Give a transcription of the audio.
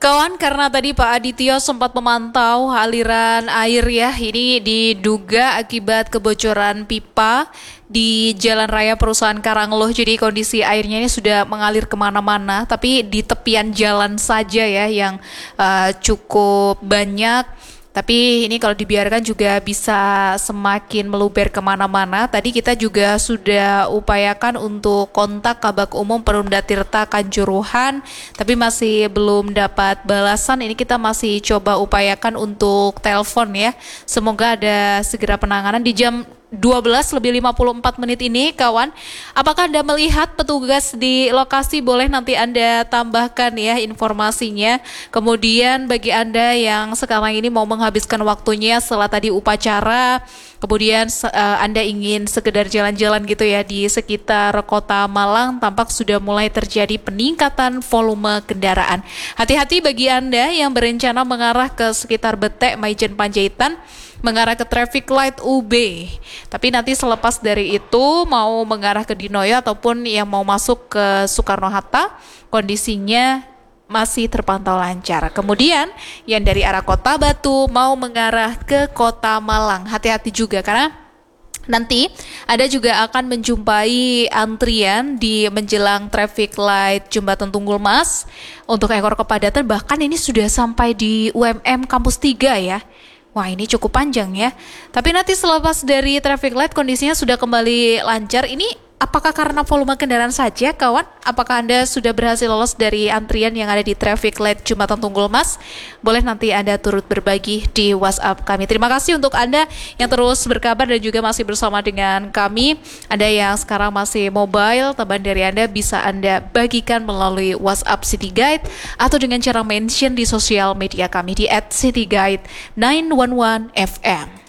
Kawan, karena tadi Pak Adityo sempat memantau aliran air ya, ini diduga akibat kebocoran pipa di Jalan Raya Perusahaan Karangloh. Jadi kondisi airnya ini sudah mengalir kemana-mana, tapi di tepian jalan saja ya yang cukup banyak. Tapi ini kalau dibiarkan juga bisa semakin meluber kemana-mana. Tadi kita juga sudah upayakan untuk kontak Kabak Umum Perumda Tirta Kanjuruhan, tapi masih belum dapat balasan. Ini kita masih coba upayakan untuk telepon ya. Semoga ada segera penanganan di jam 12:54 ini, kawan. Apakah Anda melihat petugas di lokasi? Boleh nanti Anda tambahkan ya informasinya. Kemudian bagi Anda yang sekarang ini mau menghabiskan waktunya setelah tadi upacara, kemudian Anda ingin sekedar jalan-jalan gitu ya di sekitar Kota Malang, tampak sudah mulai terjadi peningkatan volume kendaraan. Hati-hati bagi Anda yang berencana mengarah ke sekitar Betek, Maijen Panjaitan, mengarah ke traffic light UB. Tapi nanti selepas dari itu mau mengarah ke Dinoyo ataupun yang mau masuk ke Soekarno-Hatta, kondisinya masih terpantau lancar. Kemudian yang dari arah Kota Batu mau mengarah ke Kota Malang, hati-hati juga karena nanti Anda juga akan menjumpai antrian di menjelang traffic light Jembatan Tunggul Mas untuk ekor kepadatan. Bahkan ini sudah sampai di UMM Kampus 3 ya. Wah, ini cukup panjang ya. Tapi nanti selepas dari traffic light kondisinya sudah kembali lancar. Ini apakah karena volume kendaraan saja, kawan? Apakah Anda sudah berhasil lolos dari antrian yang ada di traffic light Jembatan Tunggul Mas? Boleh nanti Anda turut berbagi di WhatsApp kami. Terima kasih untuk Anda yang terus berkabar dan juga masih bersama dengan kami. Anda yang sekarang masih mobile, tambahan dari Anda bisa Anda bagikan melalui WhatsApp City Guide atau dengan cara mention di sosial media kami di @cityguide911fm.